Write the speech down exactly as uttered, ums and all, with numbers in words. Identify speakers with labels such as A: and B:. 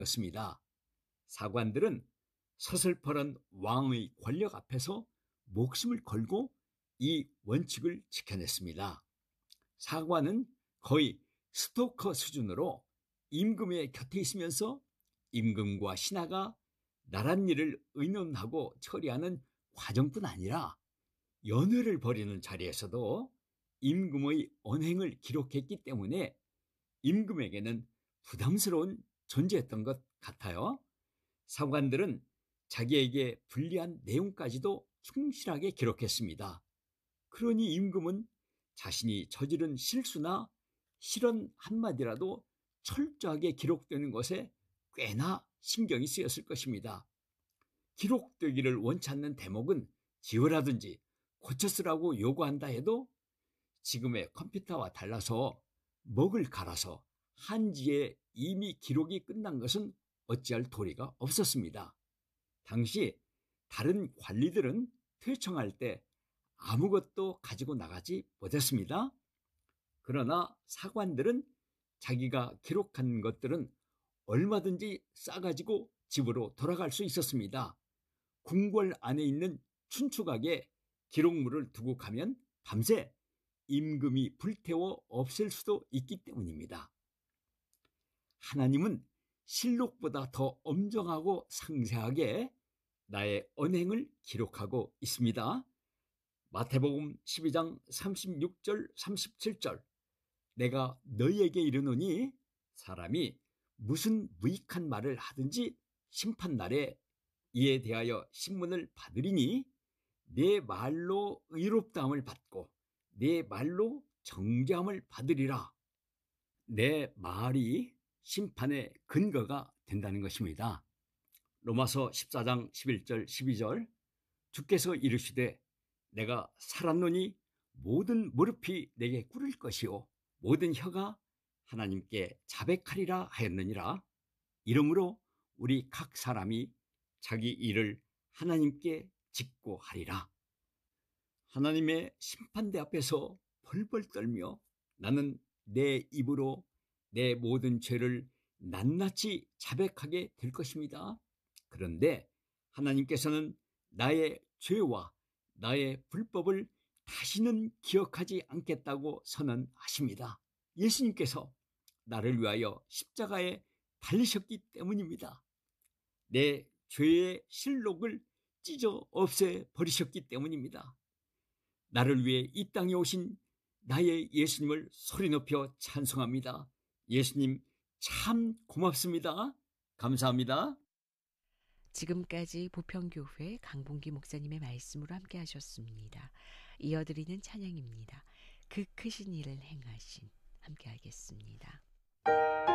A: 였습니다. 사관들은 서슬퍼런 왕의 권력 앞에서 목숨을 걸고 이 원칙을 지켜냈습니다. 사관은 거의 스토커 수준으로 임금의 곁에 있으면서 임금과 신하가 나랏 일을 의논하고 처리하는 과정뿐 아니라 연회를 벌이는 자리에서도 임금의 언행을 기록했기 때문에 임금에게는 부담스러운 존재였던 것 같아요. 사관들은 자기에게 불리한 내용까지도 충실하게 기록했습니다. 그러니 임금은 자신이 저지른 실수나 실언 한마디라도 철저하게 기록되는 것에 꽤나 신경이 쓰였을 것입니다. 기록되기를 원치 않는 대목은 지우라든지 고쳐 쓰라고 요구한다 해도 지금의 컴퓨터와 달라서 먹을 갈아서 한지에 이미 기록이 끝난 것은 어찌할 도리가 없었습니다. 당시 다른 관리들은 퇴청할 때 아무것도 가지고 나가지 못했습니다. 그러나 사관들은 자기가 기록한 것들은 얼마든지 싸가지고 집으로 돌아갈 수 있었습니다. 궁궐 안에 있는 춘추각에 기록물을 두고 가면 밤새 임금이 불태워 없앨 수도 있기 때문입니다. 하나님은 실록보다 더 엄정하고 상세하게 나의 언행을 기록하고 있습니다. 마태복음 십이 장 삼십육 절 삼십칠 절 내가 너희에게 이르노니 사람이 무슨 무익한 말을 하든지 심판날에 이에 대하여 신문을 받으리니 내 말로 의롭다함을 받고 내 말로 정죄함을 받으리라. 내 말이 심판의 근거가 된다는 것입니다. 로마서 십사 장 십일 절 십이 절 주께서 이르시되 내가 살았노니 모든 무릎이 내게 꿇을 것이요 모든 혀가 하나님께 자백하리라 하였느니라. 이러므로 우리 각 사람이 자기 일을 하나님께 직고하리라. 하나님의 심판대 앞에서 벌벌 떨며 나는 내 입으로 내 모든 죄를 낱낱이 자백하게 될 것입니다. 그런데 하나님께서는 나의 죄와 나의 불법을 다시는 기억하지 않겠다고 선언하십니다. 예수님께서 나를 위하여 십자가에 달리셨기 때문입니다. 내 죄의 실록을 찢어 없애 버리셨기 때문입니다. 나를 위해 이 땅에 오신 나의 예수님을 소리 높여 찬송합니다. 예수님 참 고맙습니다. 감사합니다.
B: 지금까지 보평교회 강봉기 목사님의 말씀으로 함께 하셨습니다. 이어드리는 찬양입니다. 그 크신 일을 행하신 함께 하겠습니다.